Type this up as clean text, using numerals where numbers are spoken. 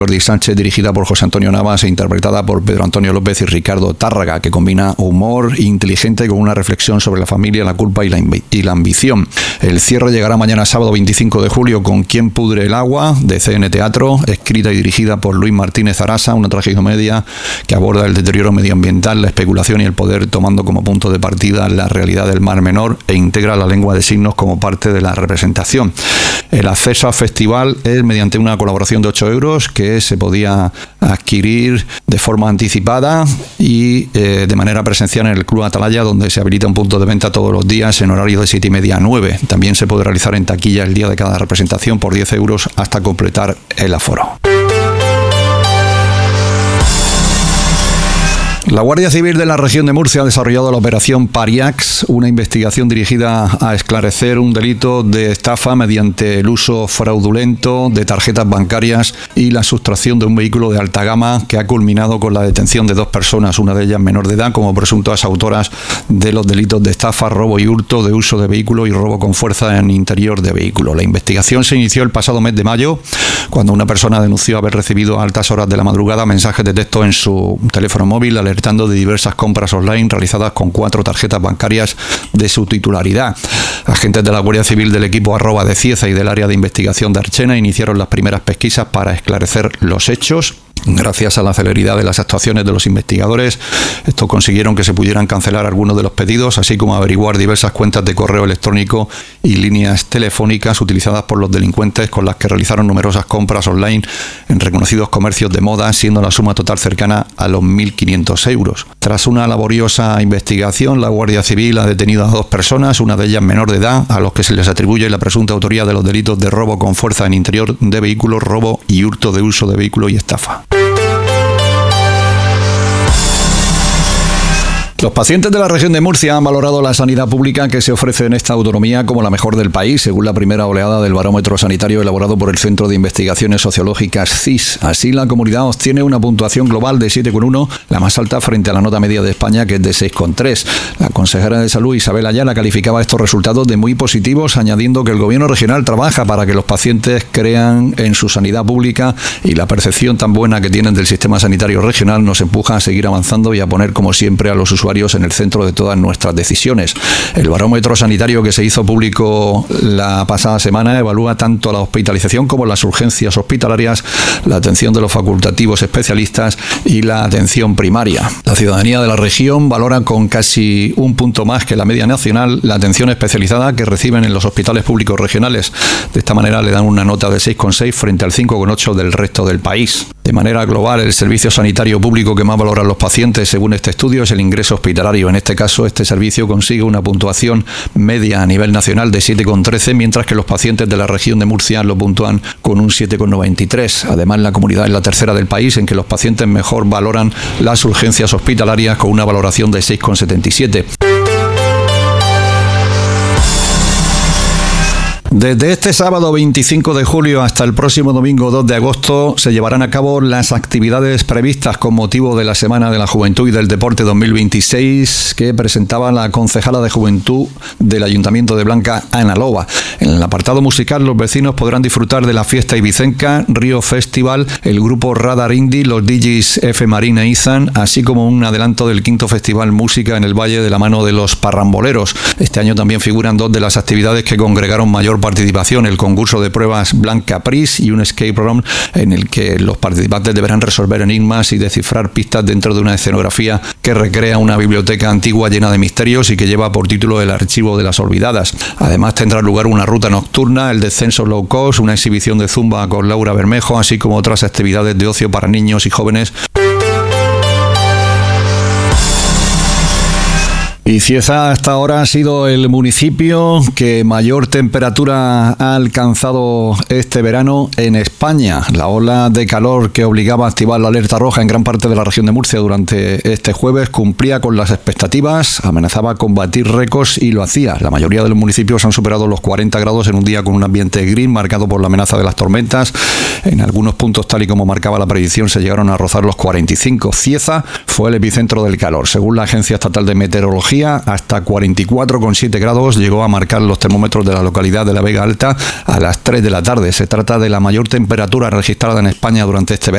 Jordi Sánchez, dirigida por José Antonio Navas e interpretada por Pedro Antonio López y Ricardo Tárraga, que combina humor inteligente con una reflexión sobre la familia, la culpa y la ambición. El cierre llegará mañana sábado 25 de julio con ¿Quién pudre el agua?, de CN Teatro, escrita y dirigida por Luis Martínez Arasa, una tragicomedia que aborda el deterioro medioambiental, la especulación y el poder, tomando como punto de partida la realidad del Mar Menor e integra la lengua de signos como parte de la representación. El acceso al festival es mediante una colaboración de 8 euros que se podía adquirir de forma anticipada y de manera presencial en el Club Atalaya, donde se habilita un punto de venta todos los días en horario de 7:30 a 9. También se puede realizar en taquilla el día de cada representación por 10 euros hasta completar el aforo. La Guardia Civil de la región de Murcia ha desarrollado la operación Pariax, una investigación dirigida a esclarecer un delito de estafa mediante el uso fraudulento de tarjetas bancarias y la sustracción de un vehículo de alta gama, que ha culminado con la detención de 2 personas, una de ellas menor de edad, como presuntas autoras de los delitos de estafa, robo y hurto de uso de vehículo y robo con fuerza en interior de vehículo. La investigación se inició el pasado mes de mayo, cuando una persona denunció haber recibido a altas horas de la madrugada mensajes de texto en su teléfono móvil alertando de diversas compras online realizadas con 4 tarjetas bancarias de su titularidad. Agentes de la Guardia Civil del equipo @ de Cieza y del área de investigación de Archena iniciaron las primeras pesquisas para esclarecer los hechos. Gracias a la celeridad de las actuaciones de los investigadores, estos consiguieron que se pudieran cancelar algunos de los pedidos, así como averiguar diversas cuentas de correo electrónico y líneas telefónicas utilizadas por los delincuentes, con las que realizaron numerosas compras online en reconocidos comercios de moda, siendo la suma total cercana a los 1.500 euros. Tras una laboriosa investigación, la Guardia Civil ha detenido a 2 personas, una de ellas menor de edad, a los que se les atribuye la presunta autoría de los delitos de robo con fuerza en interior de vehículos, robo y hurto de uso de vehículo y estafa. Los pacientes de la región de Murcia han valorado la sanidad pública que se ofrece en esta autonomía como la mejor del país, según la primera oleada del barómetro sanitario elaborado por el Centro de Investigaciones Sociológicas CIS. Así, la comunidad obtiene una puntuación global de 7,1, la más alta frente a la nota media de España, que es de 6,3. La consejera de Salud, Isabel Ayala, calificaba estos resultados de muy positivos, añadiendo que el gobierno regional trabaja para que los pacientes crean en su sanidad pública, y la percepción tan buena que tienen del sistema sanitario regional nos empuja a seguir avanzando y a poner, como siempre, a los usuarios en el centro de todas nuestras decisiones. El barómetro sanitario que se hizo público la pasada semana evalúa tanto la hospitalización como las urgencias hospitalarias, la atención de los facultativos especialistas y la atención primaria. La ciudadanía de la región valora con casi un punto más que la media nacional la atención especializada que reciben en los hospitales públicos regionales. De esta manera le dan una nota de 6,6 frente al 5,8 del resto del país. De manera global, el servicio sanitario público que más valoran los pacientes, según este estudio, es el ingreso hospitalario. En este caso, este servicio consigue una puntuación media a nivel nacional de 7,13, mientras que los pacientes de la región de Murcia lo puntúan con un 7,93. Además, la comunidad es la tercera del país en que los pacientes mejor valoran las urgencias hospitalarias, con una valoración de 6,77. Desde este sábado 25 de julio hasta el próximo domingo 2 de agosto se llevarán a cabo las actividades previstas con motivo de la Semana de la Juventud y del Deporte 2026 que presentaba la concejala de Juventud del Ayuntamiento de Blanca, Ana Loba. En el apartado musical, los vecinos podrán disfrutar de la fiesta ibicenca, Río Festival, el grupo Radar Indie, los DJs F. Marina e Izan, así como un adelanto del 5º Festival Música en el Valle de la mano de los Parramboleros. Este año también figuran 2 de las actividades que congregaron mayor participación: el concurso de pruebas Blanca Pris y un escape room en el que los participantes deberán resolver enigmas y descifrar pistas dentro de una escenografía que recrea una biblioteca antigua llena de misterios y que lleva por título El Archivo de las Olvidadas. Además, tendrá lugar una ruta nocturna, el descenso low cost, una exhibición de zumba con Laura Bermejo, así como otras actividades de ocio para niños y jóvenes. Y Cieza hasta ahora ha sido el municipio que mayor temperatura ha alcanzado este verano en España. La ola de calor que obligaba a activar la alerta roja en gran parte de la región de Murcia durante este jueves cumplía con las expectativas, amenazaba con batir récords y lo hacía. La mayoría de los municipios han superado los 40 grados en un día con un ambiente gris marcado por la amenaza de las tormentas. En algunos puntos, tal y como marcaba la predicción, se llegaron a rozar los 45. Cieza fue el epicentro del calor. Según la Agencia Estatal de Meteorología, Andalucía hasta 44,7 grados llegó a marcar los termómetros de la localidad de La Vega Alta a las 3 de la tarde. Se trata de la mayor temperatura registrada en España durante este verano.